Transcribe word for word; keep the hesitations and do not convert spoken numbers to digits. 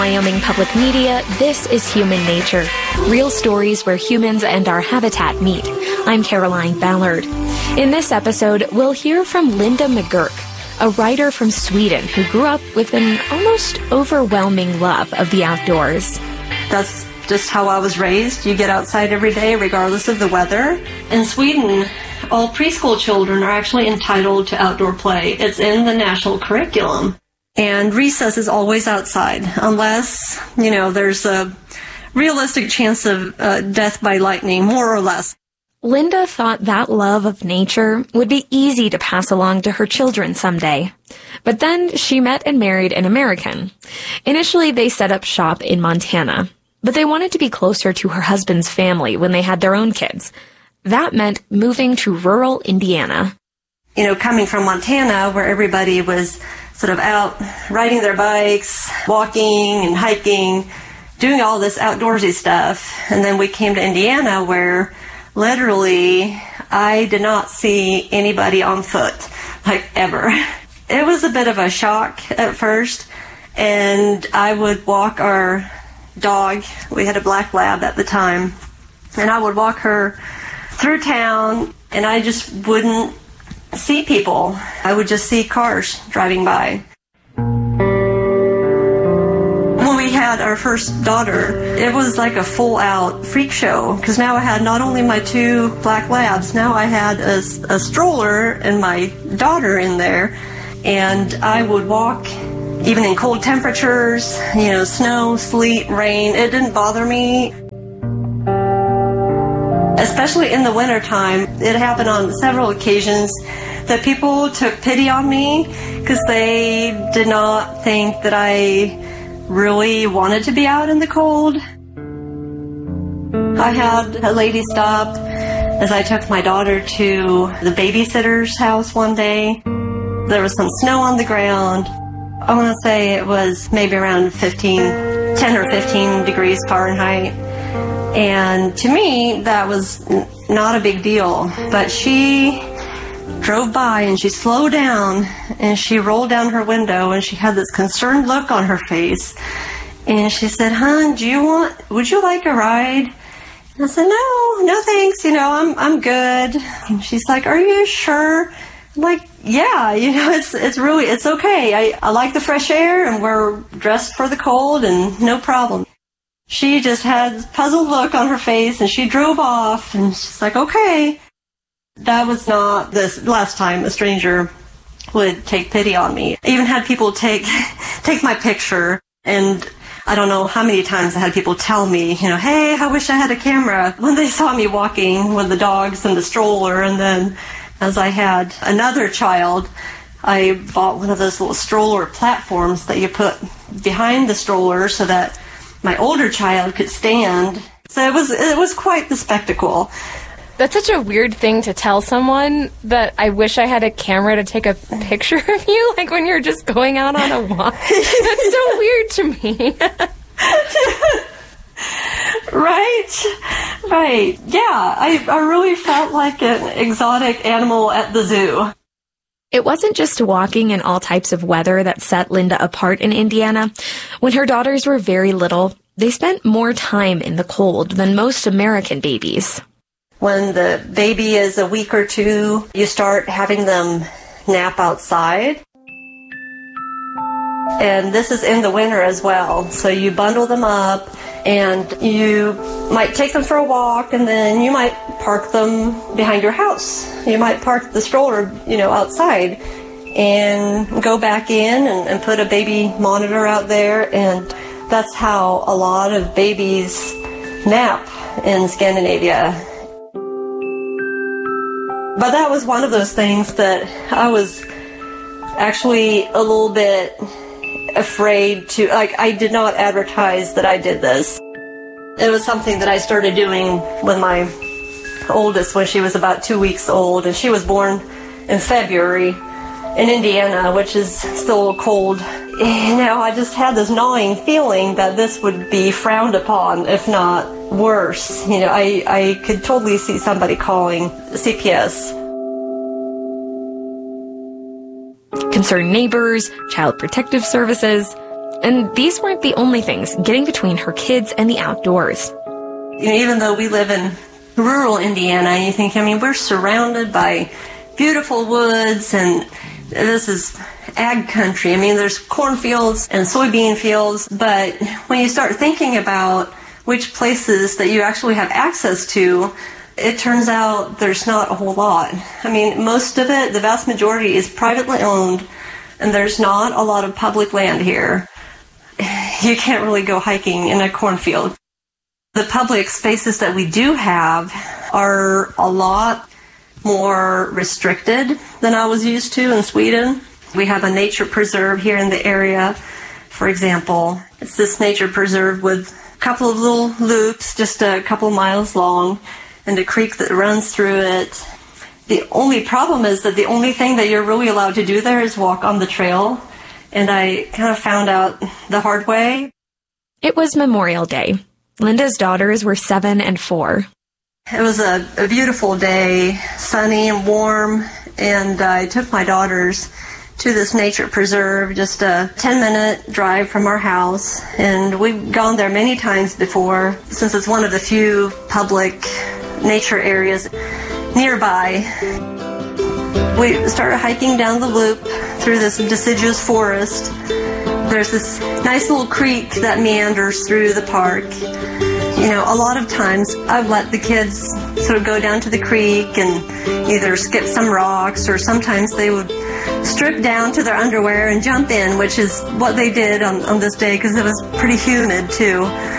Wyoming Public Media, this is Human Nature. Real stories where humans and our habitat meet. I'm Caroline Ballard. In this episode, we'll hear from Linda McGurk, a writer from Sweden who grew up with an almost overwhelming love of the outdoors. That's just how I was raised. You get outside every day regardless of the weather. In Sweden, all preschool children are actually entitled to outdoor play. It's in the national curriculum. And recess is always outside, unless, you know, there's a realistic chance of uh, death by lightning, more or less. Linda thought that love of nature would be easy to pass along to her children someday. But then she met and married an American. Initially, they set up shop in Montana, but they wanted to be closer to her husband's family when they had their own kids. That meant moving to rural Indiana. You know, coming from Montana, where everybody was sort of out riding their bikes, walking and hiking, doing all this outdoorsy stuff. And then we came to Indiana, where literally I did not see anybody on foot, like ever. It was a bit of a shock at first, and I would walk our dog. We had a black lab at the time, and I would walk her through town, and I just wouldn't see people. I would just see cars driving by. When we had our first daughter, it was like a full-out freak show, because now I had not only my two black labs, now I had a, a stroller and my daughter in there, and I would walk even in cold temperatures, you know, snow, sleet, rain. It didn't bother me. Especially in the wintertime, it happened on several occasions that people took pity on me because they did not think that I really wanted to be out in the cold. I had a lady stop as I took my daughter to the babysitter's house one day. There was some snow on the ground. I want to say it was maybe around fifteen, ten or fifteen degrees Fahrenheit. And to me, that was n- not a big deal. But she drove by and she slowed down and she rolled down her window and she had this concerned look on her face. And she said, "Hon, do you want, would you like a ride?" And I said, "No, no thanks. You know, I'm, I'm good." And she's like, "Are you sure?" I'm like, "Yeah, you know, it's, it's really, it's okay. I, I like the fresh air and we're dressed for the cold and no problem." She just had this puzzled look on her face, and she drove off, and she's like, "Okay." That was not the last time a stranger would take pity on me. I even had people take take my picture, and I don't know how many times I had people tell me, you know, "Hey, I wish I had a camera," when they saw me walking with the dogs and the stroller. And then as I had another child, I bought one of those little stroller platforms that you put behind the stroller so that my older child could stand. So it was it was quite the spectacle. That's such a weird thing to tell someone, that I wish I had a camera to take a picture of you, like when you're just going out on a walk. That's so weird to me. Right? Right. Yeah, I, I really felt like an exotic animal at the zoo. It wasn't just walking in all types of weather that set Linda apart in Indiana. When her daughters were very little, they spent more time in the cold than most American babies. When the baby is a week or two, you start having them nap outside. And this is in the winter as well. So you bundle them up and you might take them for a walk, and then you might park them behind your house. You might park the stroller, you know, outside and go back in and, and put a baby monitor out there. And that's how a lot of babies nap in Scandinavia. But that was one of those things that I was actually a little bit afraid to, like, I did not advertise that I did this. It was something that I started doing with my oldest when she was about two weeks old, and she was born in February in Indiana, which is still cold. You know, I just had this gnawing feeling that this would be frowned upon, if not worse. You know, I, I could totally see somebody calling C P S. Concerned neighbors, child protective services. And these weren't the only things getting between her kids and the outdoors. You know, even though we live in rural Indiana, you think, I mean, we're surrounded by beautiful woods, and this is ag country. I mean, there's cornfields and soybean fields, but when you start thinking about which places that you actually have access to, it turns out there's not a whole lot. I mean, most of it, the vast majority, is privately owned, and there's not a lot of public land here. You can't really go hiking in a cornfield. The public spaces that we do have are a lot more restricted than I was used to in Sweden. We have a nature preserve here in the area, for example. It's this nature preserve with a couple of little loops, just a couple miles long, and a creek that runs through it. The only problem is that the only thing that you're really allowed to do there is walk on the trail, and I kind of found out the hard way. It was Memorial Day. Linda's daughters were seven and four. It was a, a beautiful day, sunny and warm, and I took my daughters to this nature preserve, just a ten-minute drive from our house, and we've gone there many times before, since it's one of the few public nature areas nearby. We started hiking down the loop through this deciduous forest. There's this nice little creek that meanders through the park. You know, a lot of times I've let the kids sort of go down to the creek and either skip some rocks, or sometimes they would strip down to their underwear and jump in, which is what they did on, on this day, because it was pretty humid too.